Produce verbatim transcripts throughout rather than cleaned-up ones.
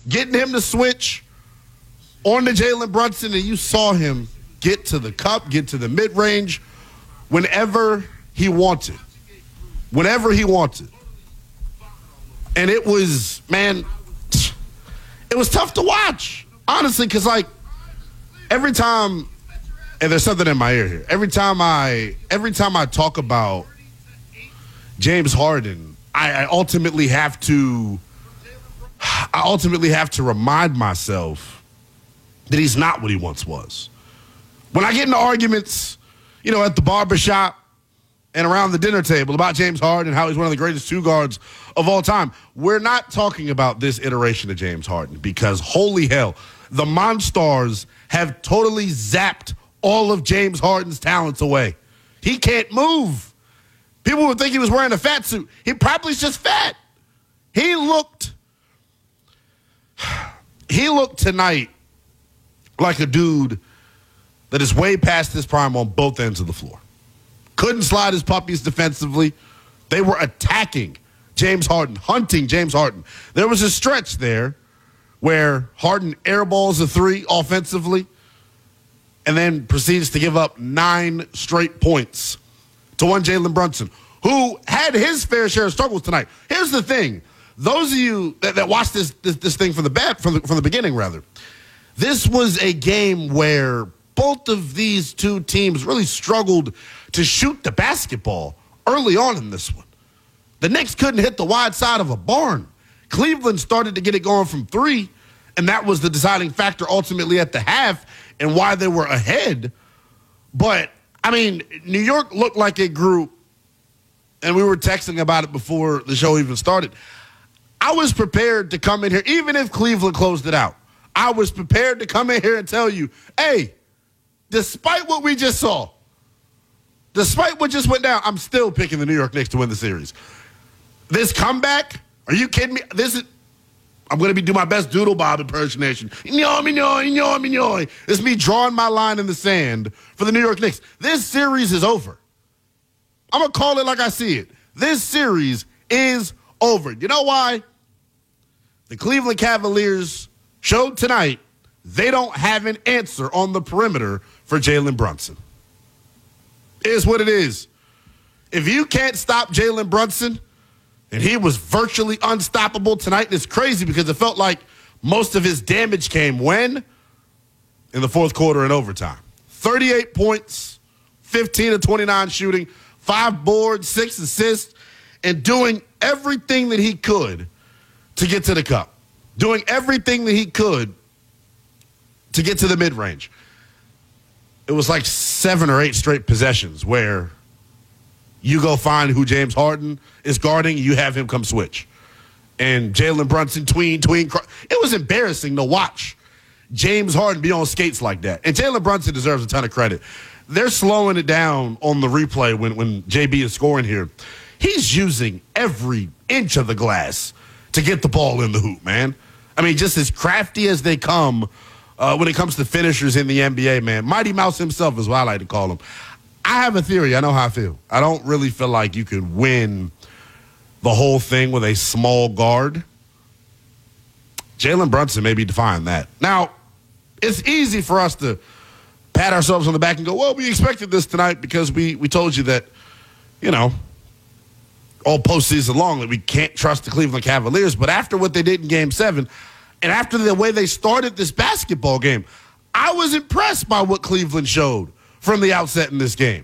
getting him to switch on to Jalen Brunson, and you saw him get to the cup, get to the mid-range whenever he wanted. Whenever he wanted. And it was, man, it was tough to watch, honestly, because, like, every time, and there's something in my ear here, every time I, every time I talk about James Harden, I, I ultimately have to, I ultimately have to remind myself that he's not what he once was. When I get into arguments, you know, at the barbershop and around the dinner table about James Harden and how he's one of the greatest two guards of all time, we're not talking about this iteration of James Harden because, holy hell, the Monstars have totally zapped all of James Harden's talents away. He can't move. People would think he was wearing a fat suit. He probably is just fat. He looked, he looked tonight like a dude that is way past his prime on both ends of the floor. Couldn't slide his puppies defensively. They were attacking James Harden, hunting James Harden. There was a stretch there where Harden airballs a three offensively and then proceeds to give up nine straight points to one Jalen Brunson, who had his fair share of struggles tonight. Here's the thing. Those of you that, that watched this, this this thing from the bat from the, from the beginning, rather, this was a game where both of these two teams really struggled to shoot the basketball early on in this one. The Knicks couldn't hit the wide side of a barn. Cleveland started to get it going from three, and that was the deciding factor ultimately at the half and why they were ahead. But, I mean, New York looked like a group, and we were texting about it before the show even started. I was prepared to come in here, even if Cleveland closed it out. I was prepared to come in here and tell you, hey, despite what we just saw, despite what just went down, I'm still picking the New York Knicks to win the series. This comeback, are you kidding me? This is, I'm going to be do my best Doodle Bob impersonation. Ignoy, ignoy, ignoy, ignoy. It's me drawing my line in the sand for the New York Knicks. This series is over. I'm going to call it like I see it. This series is over. You know why? The Cleveland Cavaliers showed tonight they don't have an answer on the perimeter for Jalen Brunson. It is what it is. If you can't stop Jalen Brunson, and he was virtually unstoppable tonight, and it's crazy because it felt like most of his damage came when? In the fourth quarter and overtime. thirty-eight points, fifteen of twenty-nine shooting, five boards, six assists, and doing everything that he could to get to the cup. Doing everything that he could to get to the mid-range. It was like seven or eight straight possessions where you go find who James Harden is guarding, you have him come switch. And Jalen Brunson, tween, tween. It was embarrassing to watch James Harden be on skates like that. And Jalen Brunson deserves a ton of credit. They're slowing it down on the replay when, when J B is scoring here. He's using every inch of the glass to get the ball in the hoop, man. I mean, just as crafty as they come uh, when it comes to finishers in the N B A, man. Mighty Mouse himself is what I like to call him. I have a theory. I know how I feel. I don't really feel like you could win the whole thing with a small guard. Jalen Brunson may be defying that. Now, it's easy for us to pat ourselves on the back and go, well, we expected this tonight because we, we told you that, you know, all postseason long that we can't trust the Cleveland Cavaliers. But after what they did in Game seven, and after the way they started this basketball game, I was impressed by what Cleveland showed from the outset in this game.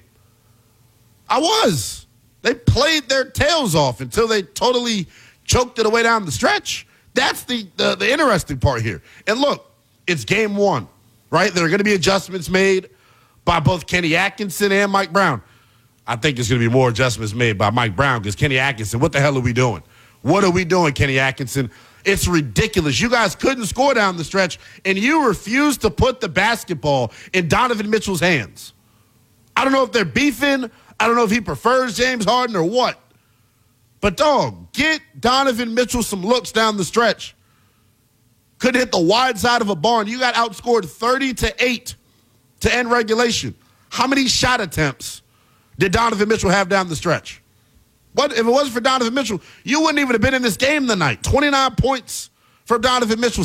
I was. They played their tails off until they totally choked it away down the stretch. That's the, the, the interesting part here. And look, it's game one, right? There are going to be adjustments made by both Kenny Atkinson and Mike Brown. I think there's going to be more adjustments made by Mike Brown because Kenny Atkinson, what the hell are we doing? What are we doing, Kenny Atkinson? It's ridiculous. You guys couldn't score down the stretch, and you refused to put the basketball in Donovan Mitchell's hands. I don't know if they're beefing. I don't know if he prefers James Harden or what. But, dog, get Donovan Mitchell some looks down the stretch. Couldn't hit the wide side of a barn. You got outscored thirty to eight to end regulation. How many shot attempts did Donovan Mitchell have down the stretch? What if it wasn't for Donovan Mitchell, you wouldn't even have been in this game tonight. twenty-nine points for Donovan Mitchell,